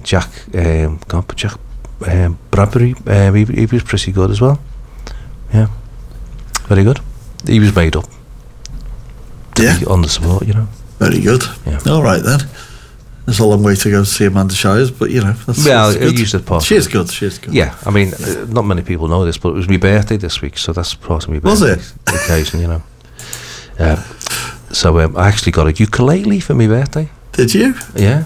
Jack Bradbury, he was pretty good as well. Yeah, very good. He was made up to be on the support, Very good. Yeah. All right then. There's a long way to go to see Amanda Shires, but that's I good. used it part. She's good. Yeah, I mean, not many people know this, but it was my birthday this week, so that's part of my birthday. Was it? Occasion, So I actually got a ukulele for my birthday. Did you? Yeah.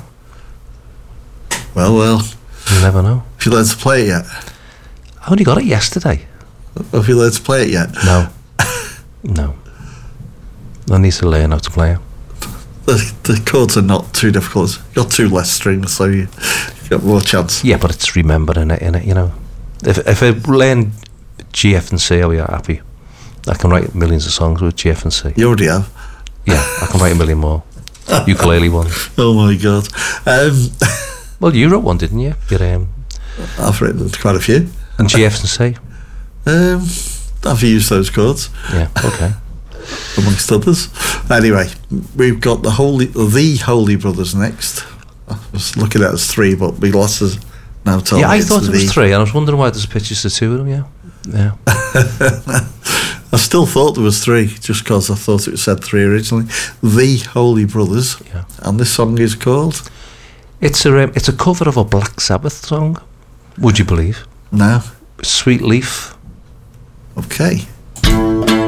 Well. You never know. Have you learned to play it yet? I only got it yesterday. Have you learned to play it yet? No. I need to learn how to play it. The chords are not too difficult. You've got 2 less strings, so you got more chance. Yeah, but it's remembering it, If I learn G, F and C, I'll be happy. I can write millions of songs with G, F and C. You already have. Yeah, I can write a million more. Ukulele ones. Oh my God. Well, you wrote one, didn't you? I've written quite a few. And G, F and C? I've used those chords. Yeah, okay. Amongst others. Anyway, we've got the Holy Brothers next. I was looking at it as 3, but my glasses now tell me I thought it was 3, and I was wondering why there's pictures of 2 of them, yeah. I still thought there was 3, just because I thought it said 3 originally. The Holy Brothers. Yeah. And this song is called? It's a cover of a Black Sabbath song, would you believe? No. Sweet Leaf. Okay.